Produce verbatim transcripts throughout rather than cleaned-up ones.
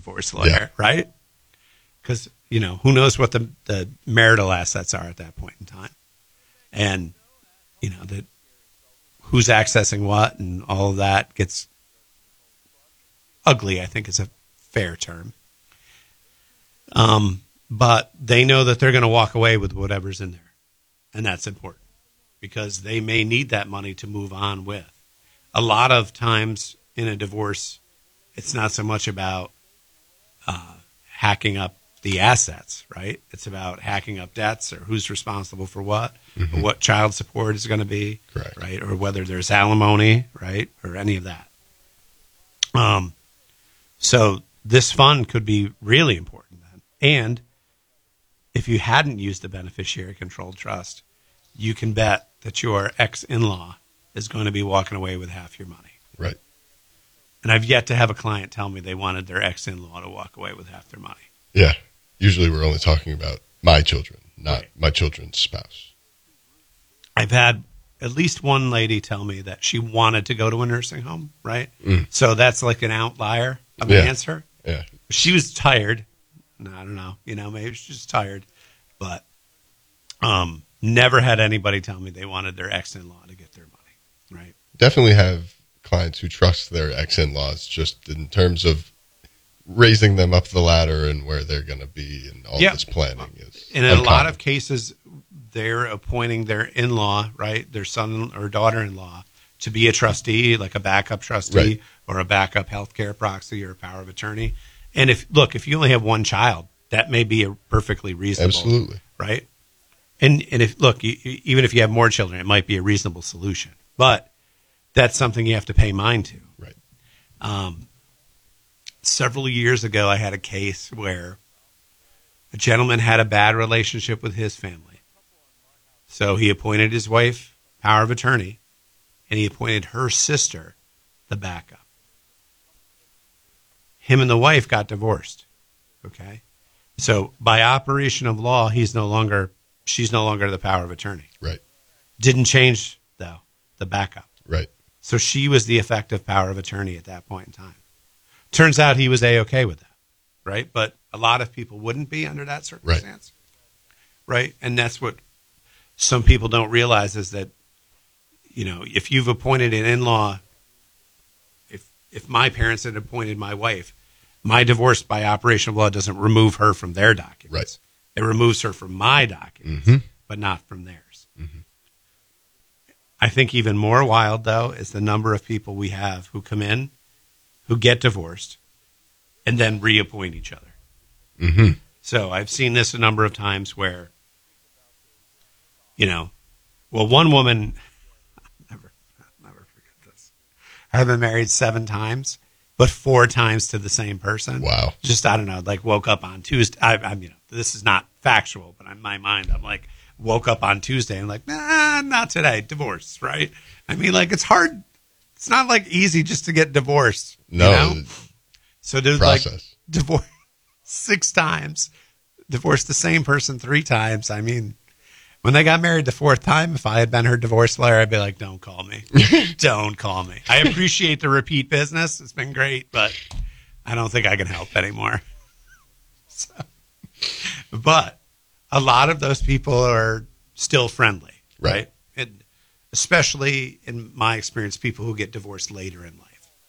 divorce lawyer, Yeah. right? Because, you know, who knows what the, the marital assets are at that point in time. And, you know, that who's accessing what and all of that gets ugly, I think is a fair term. Um, but they know that they're going to walk away with whatever's in there. And that's important because they may need that money to move on with. A lot of times in a divorce, it's not so much about uh, hacking up the assets, right? It's about hacking up debts or who's responsible for what, Mm-hmm. or what child support is going to be, Correct. right? Or whether there's alimony, right? Or any of that. Um, so this fund could be really important then. And if you hadn't used the beneficiary controlled trust, you can bet that your ex-in-law is going to be walking away with half your money. Right. And I've yet to have a client tell me they wanted their ex-in-law to walk away with half their money. Yeah. Usually we're only talking about my children, not Right. my children's spouse. I've had at least one lady tell me that she wanted to go to a nursing home, right? Mm. So that's like an outlier of Yeah. an answer. Yeah. She was tired. No, I don't know. You know, maybe she's just tired. But um, never had anybody tell me they wanted their ex-in-law to get their money, right? Definitely have clients who trust their ex-in-laws just in terms of raising them up the ladder and where they're going to be and all Yeah. this planning is And in uncommon. a lot of cases, they're appointing their in-law, right, their son or daughter-in-law, to be a trustee, like a backup trustee Right. or a backup healthcare proxy or a power of attorney. And if look, if you only have one child, that may be a perfectly reasonable, Absolutely. right? And and if look, you, you- even if you have more children, it might be a reasonable solution. But that's something you have to pay mind to. Right. Um, several years ago, I had a case where a gentleman had a bad relationship with his family. So he appointed his wife power of attorney, and he appointed her sister the backup. Him and the wife got divorced. Okay? So by operation of law, he's no longer, she's no longer the power of attorney. Right. Didn't change, though, the backup. Right. So she was the effective power of attorney at that point in time. Turns out he was A-okay with that, right? But a lot of people wouldn't be under that circumstance, right? And that's what some people don't realize is that, you know, if you've appointed an in-law, if if my parents had appointed my wife, my divorce by operation of law doesn't remove her from their documents. Right. It removes her from my documents, Mm-hmm. but not from theirs. Mm-hmm. I think even more wild, though, is the number of people we have who come in, who get divorced, and then reappoint each other. Mm-hmm. So I've seen this a number of times where, you know, well, one woman, never, never forget this. I've been married seven times, but four times to the same person. Wow. Just, I don't know, like woke up on Tuesday. I, I'm, you know, this is not factual, but in my mind, I'm like, woke up on Tuesday and like, nah, not today. Divorce, right? I mean, like, it's hard. It's not like easy just to get divorced. No. You know? So there's like Process. divorce six times, divorced the same person three times. I mean, when they got married the fourth time, if I had been her divorce lawyer, I'd be like, don't call me. Don't call me. I appreciate the repeat business. It's been great, but I don't think I can help anymore. So, but a lot of those people are still friendly, right? Right. And especially in my experience, people who get divorced later in life.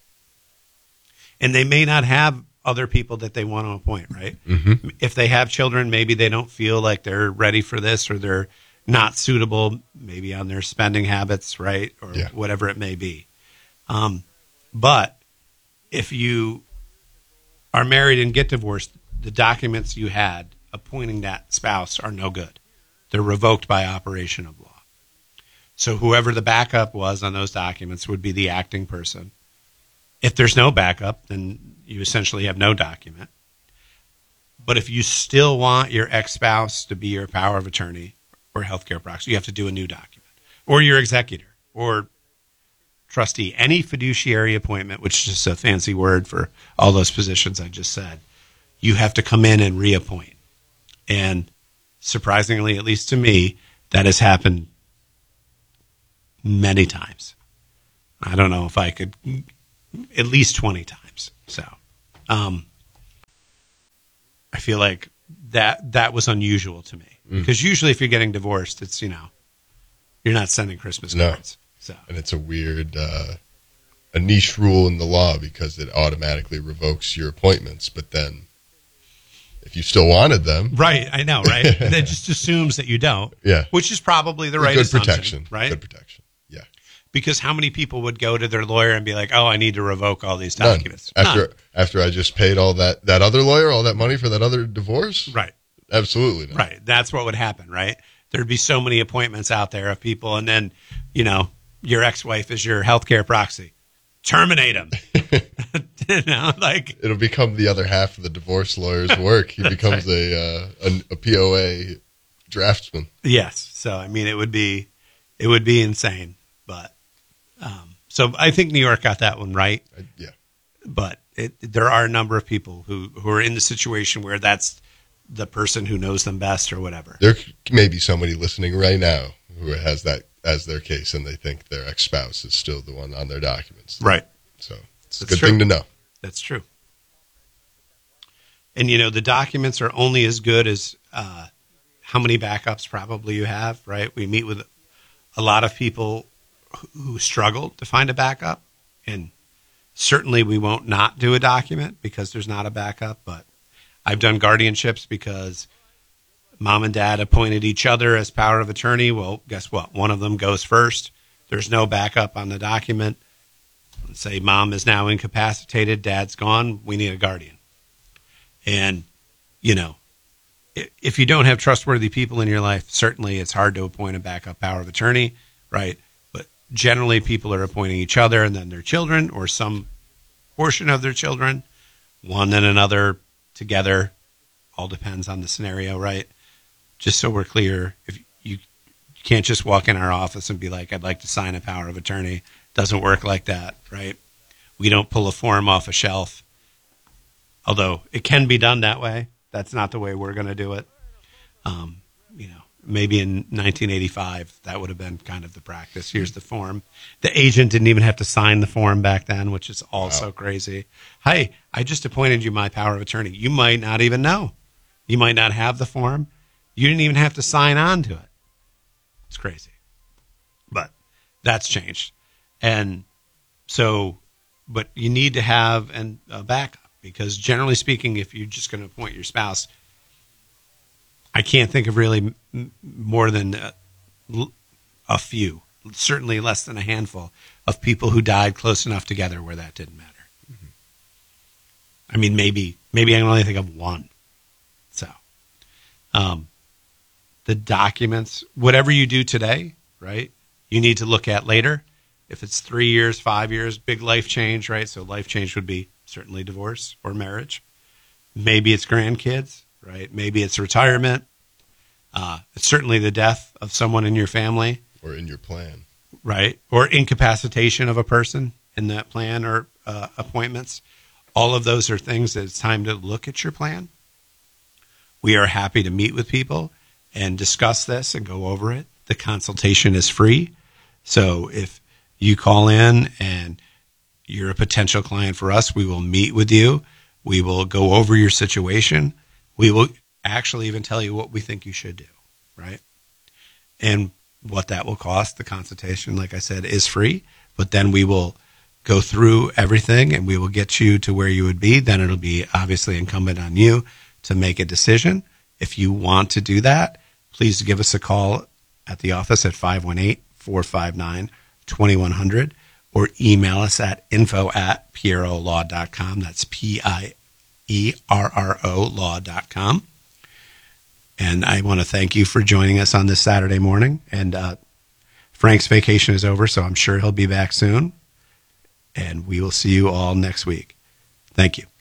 And they may not have other people that they want to appoint, right? Mm-hmm. If they have children, maybe they don't feel like they're ready for this or they're not suitable, maybe on their spending habits, right? Or Yeah. whatever it may be. Um, but if you are married and get divorced, the documents you had appointing that spouse are no good. They're revoked by operation of law. So whoever the backup was on those documents would be the acting person. If there's no backup, then you essentially have no document. But if you still want your ex-spouse to be your power of attorney or healthcare proxy, you have to do a new document. Or your executor or trustee. Any fiduciary appointment, which is just a fancy word for all those positions I just said, you have to come in and reappoint. And surprisingly, at least to me, that has happened many times. I don't know if I could, at least twenty times. So, um, I feel like that that was unusual to me Mm. because usually if you're getting divorced, it's, you know, you're not sending Christmas No. cards. So And it's a weird, uh, a niche rule in the law because it automatically revokes your appointments. But then if you still wanted them, right, I know, right? That just assumes that you don't. Yeah. Which is probably the right good assumption, protection, right? Good protection. Yeah. Because how many people would go to their lawyer and be like, "Oh, I need to revoke all these None. documents"? After None. after I just paid all that that other lawyer all that money for that other divorce, Right, absolutely not. right. That's what would happen, right? There'd be so many appointments out there of people, and then, you know, your ex-wife is your healthcare proxy. Terminate him. You know, like It'll become the other half of the divorce lawyer's work. He becomes a, uh, a a P O A draftsman. yes. So I mean, it would be it would be insane, but um, so I think New York got that one right. I, yeah. But it, there are a number of people who, who are in the situation where that's the person who knows them best or whatever. There may be somebody listening right now who has that as their case and they think their ex-spouse is still the one on their documents. Right. So it's That's a good true. thing to know. That's true. And, you know, the documents are only as good as uh, how many backups probably you have, right? We meet with a lot of people who struggle to find a backup. And certainly we won't not do a document because there's not a backup. But I've done guardianships because mom and dad appointed each other as power of attorney. Well, guess what? One of them goes first. There's no backup on the document. Let's say mom is now incapacitated, dad's gone, we need a guardian. And, you know, if you don't have trustworthy people in your life, certainly it's hard to appoint a backup power of attorney, right? But generally people are appointing each other and then their children or some portion of their children, one and another together. All depends on the scenario, right? Just so we're clear, if you can't just walk in our office and be like, I'd like to sign a power of attorney. Doesn't work like that, right? We don't pull a form off a shelf, although it can be done that way. That's not the way we're going to do it. Um, you know, maybe in nineteen eighty-five, that would have been kind of the practice. Here's the form. The agent didn't even have to sign the form back then, which is also wow. crazy. Hey, I just appointed you my power of attorney. You might not even know. You might not have the form. You didn't even have to sign on to it. It's crazy. But that's changed. And so, but you need to have an, a backup because generally speaking, if you're just going to appoint your spouse, I can't think of really m- more than a, a few, certainly less than a handful of people who died close enough together where that didn't matter. Mm-hmm. I mean, maybe, maybe I can only think of one. So, um, the documents, whatever you do today, right, you need to look at later. If it's three years, five years, big life change, right? So life change would be certainly divorce or marriage. Maybe it's grandkids, right? Maybe it's retirement. Uh, it's certainly the death of someone in your family. Or in your plan. Right? Or incapacitation of a person in that plan or uh, appointments. All of those are things that it's time to look at your plan. We are happy to meet with people and discuss this and go over it. The consultation is free. So if you call in and you're a potential client for us, we will meet with you. We will go over your situation. We will actually even tell you what we think you should do, right? And what that will cost. The consultation, like I said, is free. But then we will go through everything and we will get you to where you would be. Then it'll be obviously incumbent on you to make a decision. If you want to do that, please give us a call at the office at five one eight, four five nine, two one zero zero or email us at info at pierro law dot com. That's P I E R R O law dot com. And I want to thank you for joining us on this Saturday morning. And uh, Frank's vacation is over, so I'm sure he'll be back soon. And we will see you all next week. Thank you.